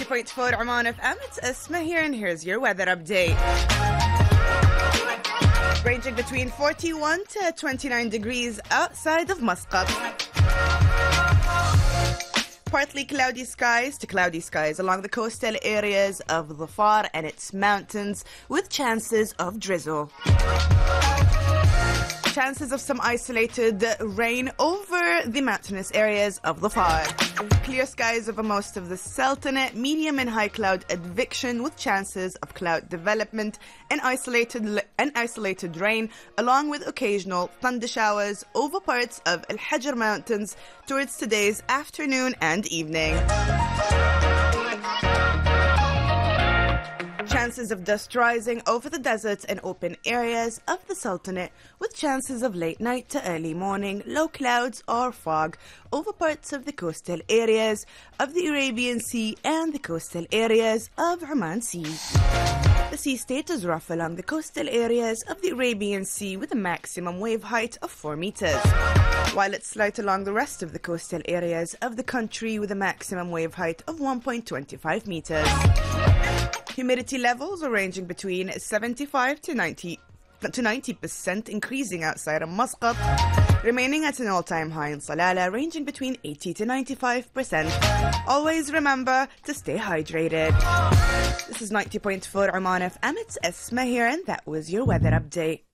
90.4 Oman FM, it's Asma here, and here's your weather update. Ranging between 41 to 29 degrees outside of Muscat. Partly cloudy skies to cloudy skies along the coastal areas of Dhafar and its mountains, with chances of drizzle. Chances of some isolated rain over the mountainous areas of Dhafar. Clear skies over most of the Sultanate, medium and high cloud advection with chances of cloud development and isolated rain, along with occasional thunder showers over parts of Al Hajr Mountains towards today's afternoon and evening. Chances of dust rising over the deserts and open areas of the Sultanate, with chances of late night to early morning low clouds or fog over parts of the coastal areas of the Arabian Sea and the coastal areas of Oman Sea. The sea state is rough along the coastal areas of the Arabian Sea with a maximum wave height of 4 meters, while it's slight along the rest of the coastal areas of the country with a maximum wave height of 1.25 meters. Humidity levels are ranging between 75 to 90%, increasing outside of Muscat, remaining at an all-time high in Salalah, ranging between 80 to 95%. Always remember to stay hydrated. This is 90.4 Oman FM. It's Asma here, and that was your weather update.